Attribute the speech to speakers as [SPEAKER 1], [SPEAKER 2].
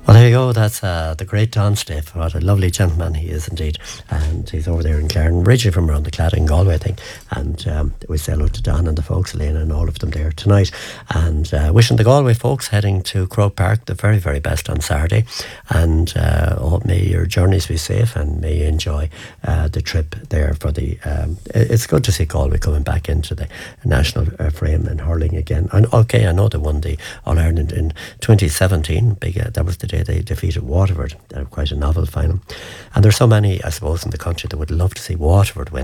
[SPEAKER 1] Well, there you go. That's the great Don Stiff. What a lovely gentleman he is indeed. And he's over there in Claren, originally from around the Claddagh in Galway, I think. And we say hello to Don and the folks, Elena and all of them there tonight. And wishing the Galway folks heading to Croke Park the very, very best on Saturday. And may your journeys be safe and may you enjoy the trip there for the... it's good to see Galway coming back into the national frame and hurling again. And okay, I know they won the All-Ireland in 2017. That was the day they defeated Waterford. Quite a novel final. And there's so many, I suppose, in the country that would love to see Waterford win.